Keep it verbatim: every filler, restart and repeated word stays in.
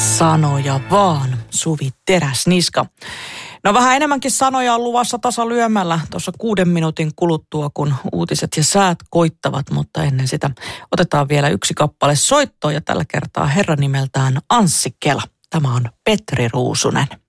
Sanoja vaan, Suvi Teräsniska. No vähän enemmänkin sanoja on luvassa tasalyömällä tuossa kuuden minuutin kuluttua, kun uutiset ja säät koittavat, mutta ennen sitä otetaan vielä yksi kappale soittoa ja tällä kertaa herran nimeltään Anssi Kela. Tämä on Petri Ruusunen.